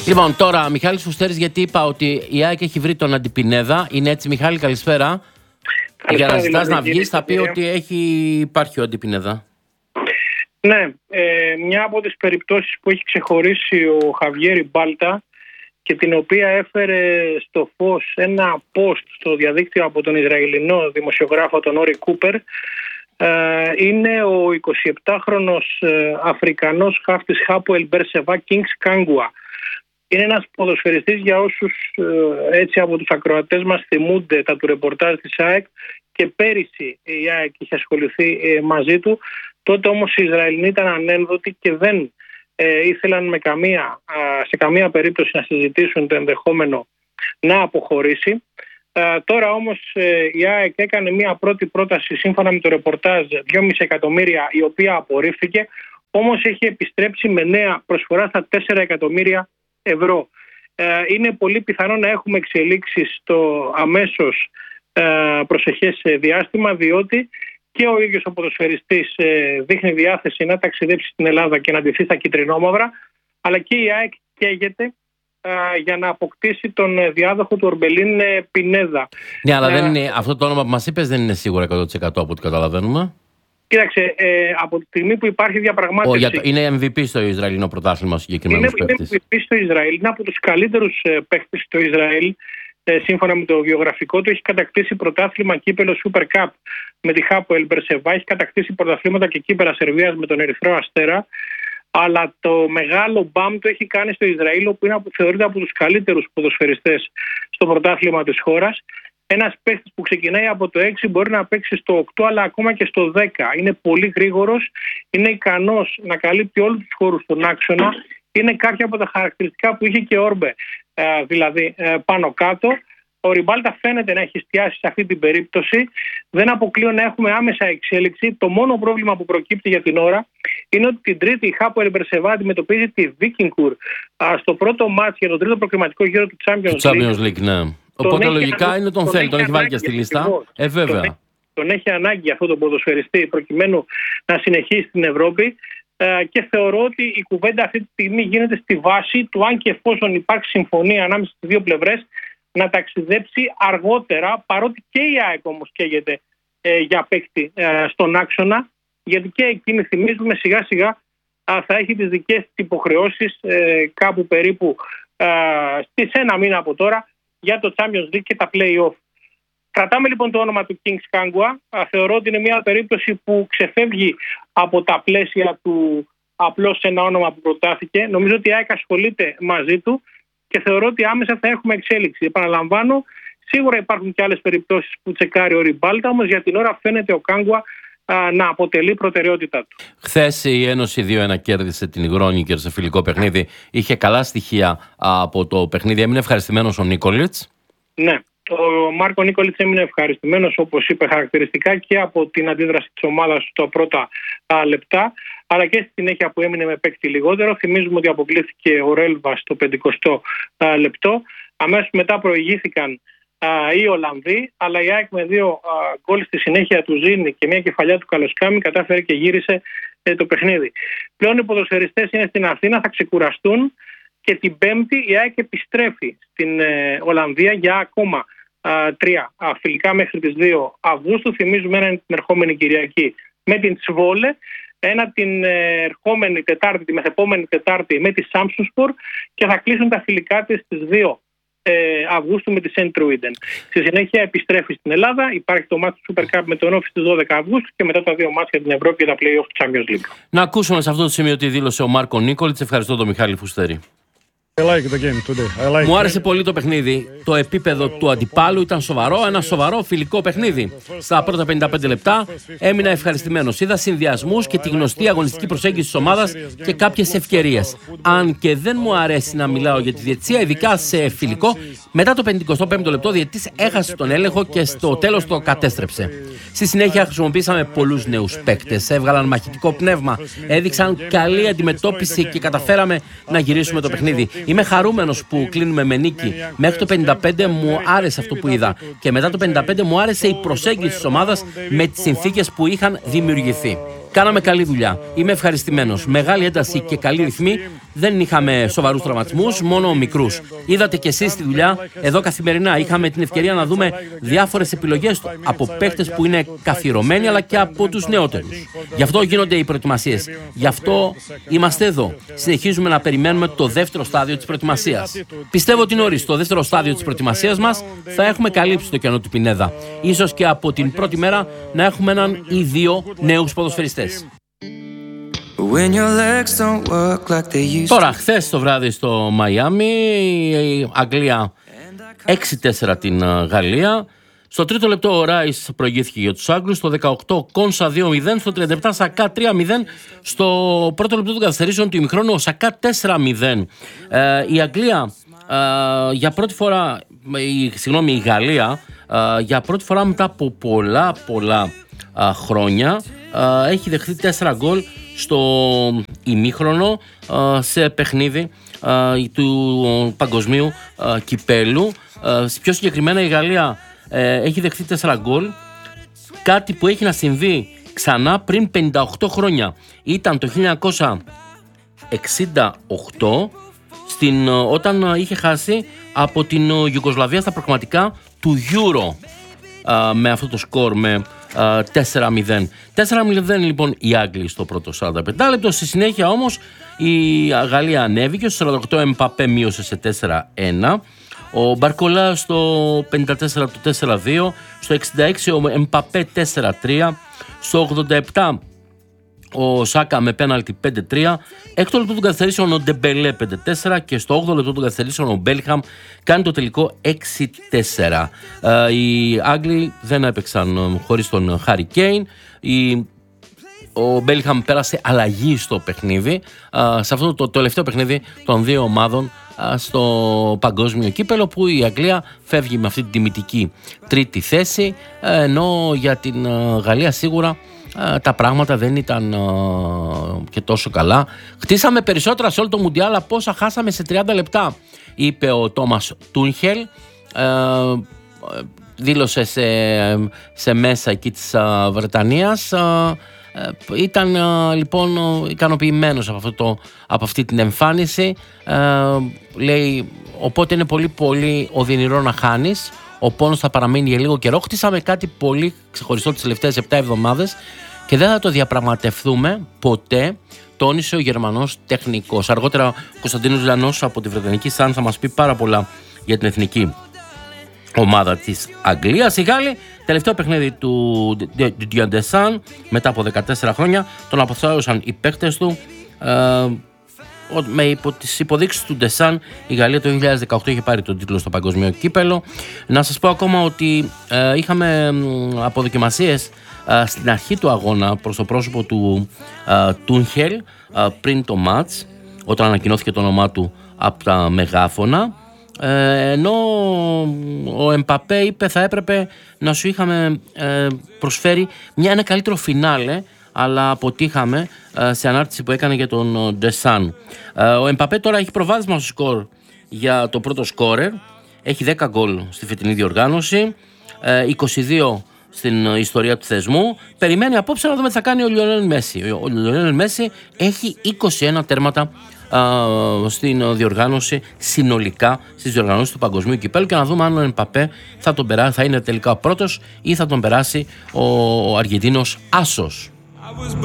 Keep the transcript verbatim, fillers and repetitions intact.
Λοιπόν, τώρα, Μιχάλης Φουστέρης, γιατί είπα ότι η ΑΕΚ έχει βρει τον Αντιπινέδα. Είναι έτσι, Μιχάλη, καλησπέρα. Για να ζητάς να βγεις, θα πει ότι έχει, υπάρχει ο Αντιπινέδα. Ναι, ε, μια από τις περιπτώσεις που έχει ξεχωρίσει ο Χαβιέρ Ριμπάλτα και την οποία έφερε στο φως ένα post στο διαδίκτυο από τον Ισραηλινό δημοσιογράφο τον Όρι Κούπερ, ε, είναι ο εικοσιεπτάχρονος ε, Αφρικανός χάφτης Χάποελ Μπερσεβά Kings Κάγκουα. Είναι ένας ποδοσφαιριστής, για όσους ε, έτσι από τους ακροατές μας θυμούνται τα του ρεπορτάζ της ΑΕΚ, και πέρυσι η ΑΕΚ είχε ασχοληθεί ε, μαζί του. Τότε όμως οι Ισραηλινοί ήταν ανένδοτοι και δεν ε, ήθελαν με καμία, α, σε καμία περίπτωση να συζητήσουν το ενδεχόμενο να αποχωρήσει. Ε, τώρα όμως ε, η ΑΕΚ έκανε μια πρώτη πρόταση σύμφωνα με το ρεπορτάζ δυόμισι εκατομμύρια, η οποία απορρίφθηκε, όμως έχει επιστρέψει με νέα προσφορά στα τέσσερα εκατομμύρια ευρώ. Ε, είναι πολύ πιθανό να έχουμε εξελίξεις στο αμέσως ε, προσεχές διάστημα, διότι και ο ίδιος ο ποδοσφαιριστής ε, δείχνει διάθεση να ταξιδέψει στην Ελλάδα και να ντυθεί στα κυτρινόμαυρα, αλλά και η ΑΕΚ καίγεται ε, για να αποκτήσει τον διάδοχο του Ορμπελίν ε, Πινέδα. Ναι, αλλά ε, δεν είναι, αυτό το όνομα που μας είπες δεν είναι σίγουρα εκατό τοις εκατό από ό,τι καταλαβαίνουμε. Κοίταξε, ε, από τη στιγμή που υπάρχει διαπραγμάτευση. Ο, το, είναι εμ βι πι στο Ισραηλινό πρωτάθλημα ο συγκεκριμένος παίκτης. Είναι εμ βι πι στο Ισραήλ, είναι από τους καλύτερους ε, παίκτες στο Ισραήλ. Ε, σύμφωνα με το βιογραφικό του, έχει κατακτήσει πρωτάθλημα κύπελο Super Cup με τη Χάποελ Μπερσεβά, έχει κατακτήσει πρωταθλήματα και κύπελα Σερβίας με τον Ερυθρό Αστέρα. Αλλά το μεγάλο μπαμ το έχει κάνει στο Ισραήλ, όπου είναι, θεωρείται από τους καλύτερους ποδοσφαιριστές στο πρωτάθλημα της χώρας. Ένας παίκτης που ξεκινάει από το έξι μπορεί να παίξει στο οκτώ, αλλά ακόμα και στο δέκα. Είναι πολύ γρήγορος, είναι ικανός να καλύπτει όλους τους χώρους στον άξονα. Είναι κάποια από τα χαρακτηριστικά που είχε και ο Όρμπε, ε, δηλαδή ε, πάνω κάτω. Ο Ριμπάλτα φαίνεται να έχει εστιάσει σε αυτή την περίπτωση. Δεν αποκλείω να έχουμε άμεσα εξέλιξη. Το μόνο πρόβλημα που προκύπτει για την ώρα είναι ότι την Τρίτη η Χάποελ Μπερσεβά αντιμετωπίζει τη Βίκινγκουρ στο πρώτο μάτς για τον τρίτο προκριματικό γύρο του Champions League. Champions League, ναι. Οπότε τον λογικά έχει, είναι τον, τον θέλει, τον έχει βάλει και στη λίστα. Ε, βέβαια. Τον, τον έχει ανάγκη αυτό τον ποδοσφαιριστή προκειμένου να συνεχίσει στην Ευρώπη. Ε, και θεωρώ ότι η κουβέντα αυτή τη στιγμή γίνεται στη βάση του αν και εφόσον υπάρξει συμφωνία ανάμεσα στις δύο πλευρές να ταξιδέψει αργότερα, παρότι και η ΑΕΚ όμως καίγεται ε, για παίκτη ε, στον άξονα, γιατί και εκείνη, θυμίζουμε, σιγά σιγά ε, θα έχει τις δικές της υποχρεώσεις ε, κάπου περίπου ε, στις ένα μήνα από τώρα για το Champions League και τα play-off. Κρατάμε λοιπόν το όνομα του Kings Κάγκουα. Θεωρώ ότι είναι μια περίπτωση που ξεφεύγει από τα πλαίσια του απλώς ένα όνομα που προτάθηκε. Νομίζω ότι η ΑΕΚ ασχολείται μαζί του και θεωρώ ότι άμεσα θα έχουμε εξέλιξη. Επαναλαμβάνω, σίγουρα υπάρχουν και άλλες περιπτώσεις που τσεκάρει ο Ριμπάλτα, όμως για την ώρα φαίνεται ο Κάγκουα α, να αποτελεί προτεραιότητά του. Χθες η Ένωση δύο ένα κέρδισε την Γκρόνικερ σε φιλικό παιχνίδι. Είχε καλά στοιχεία από το παιχνίδι. Έμεινε ευχαριστημένος ο Νίκολιτς. Ναι. Ο Μάρκο Νίκολιτς έμεινε ευχαριστημένος, όπως είπε, χαρακτηριστικά και από την αντίδραση της ομάδας στα πρώτα α, λεπτά, αλλά και στη συνέχεια που έμεινε με παίκτη λιγότερο. Θυμίζουμε ότι αποκλείθηκε ο Ρέλβα στο πενηκοστό α, λεπτό. Αμέσως μετά προηγήθηκαν α, οι Ολλανδοί, αλλά η ΑΕΚ με δύο γκολ στη συνέχεια του Ζήνη και μια κεφαλιά του Καλοσκάμι κατάφερε και γύρισε ε, το παιχνίδι. Πλέον οι ποδοσφαιριστές είναι στην Αθήνα, θα ξεκουραστούν και την Πέμπτη η ΑΕΚ επιστρέφει στην ε, Ολλανδία για ακόμα α, τρία α, φιλικά μέχρι τις δύο Αυγούστου. Θυμίζουμε έναν την ερχόμενη Κυριακή με την Τσβόλε, ένα την ερχόμενη Τετάρτη, τη μεθεπόμενη Τετάρτη με τη Σάμψουνσπορ και θα κλείσουν τα φιλικά της στις δύο Αυγούστου με τη Σεντ Τρούιντεν. Στη συνέχεια επιστρέφει στην Ελλάδα. Υπάρχει το μάτι του Super Cup με τον Όφη στις δώδεκα Αυγούστου και μετά τα δύο μάτια για την Ευρώπη και τα play-off του Champions League. Να ακούσουμε σε αυτό το σημείο τι δήλωσε ο Μάρκο Νίκολιτς. Ευχαριστώ τον Μιχάλη Φουστέρη. I like the game today. I like... Μου άρεσε πολύ το παιχνίδι. Το επίπεδο του αντιπάλου ήταν σοβαρό, ένα σοβαρό φιλικό παιχνίδι. Στα πρώτα πενήντα πέντε λεπτά έμεινα ευχαριστημένος. Είδα συνδυασμούς και τη γνωστή αγωνιστική προσέγγιση της ομάδας και κάποιες ευκαιρίες. Αν και δεν μου αρέσει να μιλάω για τη διαιτησία, ειδικά σε φιλικό, μετά το πενηκοστό πέμπτο λεπτό ο διαιτητής έχασε τον έλεγχο και στο τέλος το κατέστρεψε. Στη συνέχεια χρησιμοποίησαμε πολλούς νέους παίκτες. Έβγαλαν μαχητικό πνεύμα, έδειξαν καλή αντιμετώπιση και καταφέραμε να γυρίσουμε το παιχνίδι. Είμαι χαρούμενος που κλείνουμε με νίκη. Μέχρι το πενήντα πέντε μου άρεσε αυτό που είδα. Και μετά το πενήντα πέντε μου άρεσε η προσέγγιση της ομάδας με τις συνθήκες που είχαν δημιουργηθεί. Κάναμε καλή δουλειά. Είμαι ευχαριστημένος. Μεγάλη ένταση και καλή ρυθμή δεν είχαμε σοβαρούς τραυματισμούς, μόνο μικρούς. Είδατε κι εσείς τη δουλειά εδώ καθημερινά. Είχαμε την ευκαιρία να δούμε διάφορες επιλογές από παίκτες που είναι καθιερωμένοι, αλλά και από τους νεότερους. Γι' αυτό γίνονται οι προετοιμασίες. Γι' αυτό είμαστε εδώ. Συνεχίζουμε να περιμένουμε το δεύτερο στάδιο της προετοιμασίας. Πιστεύω ότι νωρίς στο δεύτερο στάδιο της προετοιμασίας μας θα έχουμε καλύψει το κενό του Πινέδα. Ίσως και από την πρώτη μέρα να έχουμε έναν ή δύο νέους ποδοσφαιριστές. Τώρα, χθες το βράδυ στο Μαϊάμι, η Αγγλία έξι τέσσερα την Γαλλία. Στο τρίτο λεπτό ο Ράις προηγήθηκε για τους Άγγλους, στο δεκαοκτώ Κόνσα δύο μηδέν, στο τριάντα επτά Σακά τρία μηδέν, στο πρώτο λεπτό των καθυστερήσεων του ημιχρόνου ο Σακά τέσσερα μηδέν. Ε, η Αγγλία ε, για πρώτη φορά, η, συγγνώμη, η Γαλλία ε, για πρώτη φορά μετά από πολλά πολλά ε, χρόνια ε, έχει δεχθεί τέσσερα γκολ στο ημίχρονο ε, σε παιχνίδι ε, του παγκοσμίου ε, κυπέλου. Ε, πιο συγκεκριμένα η Γαλλία ε, έχει δεχθεί τέσσερα γκολ, κάτι που έχει να συμβεί ξανά πριν πενήντα οκτώ χρόνια. Ήταν το χίλια εννιακόσια εξήντα οκτώ στην, όταν είχε χάσει από την Ιουγκοσλαβία στα προκριματικά του Euro ε, με αυτό το σκορ, με Uh, τέσσερα μηδέν. τέσσερα μηδέν λοιπόν οι Άγγλοι στο πρώτο σαράντα πέντε λεπτό. Στη συνέχεια όμως η Γαλλία ανέβηκε. Στο σαράντα οκτώ Εμπαπέ μείωσε σε τέσσερα ένα. Ο Μπαρκολά στο πενήντα τέσσερα το τέσσερα δύο. Στο εξήντα έξι ο Εμπαπέ τέσσερα τρία. Στο ογδόντα επτά ο Σάκα με πέναλτι πέντε τρία. Έκτο λεπτό του καθυστερήσεων ο Ντεμπελέ πέντε τέσσερα. Και στο όγδοο λεπτό του καθυστερήσεων ο Μπέλιχαμ κάνει το τελικό έξι τέσσερα. Uh, οι Άγγλοι δεν έπαιξαν χωρίς τον Χάρι Κέιν. Ο Μπέλιχαμ πέρασε αλλαγή στο παιχνίδι, uh, σε αυτό το, το τελευταίο παιχνίδι των δύο ομάδων uh, στο παγκόσμιο κύπελο, που η Αγγλία φεύγει με αυτή την τιμητική τρίτη θέση, uh, ενώ για την uh, Γαλλία σίγουρα τα πράγματα δεν ήταν uh, και τόσο καλά. Χτίσαμε περισσότερα σε όλο το Μουντιάλ από όσα χάσαμε σε τριάντα λεπτά, είπε ο Τόμας Τούνχελ. Uh, δήλωσε σε, σε μέσα εκεί της uh, Βρετανίας. Uh, ήταν uh, λοιπόν ικανοποιημένος από, αυτό το, από αυτή την εμφάνιση. Uh, λέει, οπότε είναι πολύ πολύ οδυνηρό να χάνεις. Ο πόνος θα παραμείνει για λίγο καιρό. Χτίσαμε κάτι πολύ ξεχωριστό τις τελευταίες επτά εβδομάδες και δεν θα το διαπραγματευτούμε ποτέ, τόνισε ο Γερμανός τεχνικός. Αργότερα ο Κωνσταντίνος Λιανός από τη Βρετανική Sun θα μας πει πάρα πολλά για την εθνική ομάδα της Αγγλίας. Οι Γάλλοι, τελευταίο παιχνίδι του Didier Deschamps μετά από δεκατέσσερα χρόνια, τον αποθέωσαν οι παίκτες του. Ε, με υπό τις υποδείξεις του Ντεσάν η Γαλλία το δύο χιλιάδες δεκαοκτώ είχε πάρει τον τίτλο στο παγκοσμίο κύπελο. Να σας πω ακόμα ότι ε, είχαμε αποδοκιμασίες ε, στην αρχή του αγώνα προς το πρόσωπο του ε, Τούνχελ ε, πριν το μάτς, όταν ανακοινώθηκε το όνομά του από τα μεγάφωνα, ε, ενώ ο Εμπαπέ είπε θα έπρεπε να σου είχαμε ε, προσφέρει μια, ένα καλύτερο φινάλε, αλλά αποτύχαμε σε ανάρτηση που έκανε για τον Ντεσάν. Ο Εμπαπέ τώρα έχει προβάδισμα στο σκορ για το πρώτο σκόρερ. Έχει δέκα γκολ στη φετινή διοργάνωση, είκοσι δύο στην ιστορία του θεσμού. Περιμένει απόψε να δούμε τι θα κάνει ο Λιονέλ Μέση. Ο Λιονέλ Μέση έχει είκοσι ένα τέρματα στην διοργάνωση, συνολικά στις διοργανώσεις του παγκοσμίου κυπέλου, και να δούμε αν ο Εμπαπέ θα, τον περάσει, θα είναι τελικά πρώτος ή θα τον περάσει ο Αργεντίνος άσος.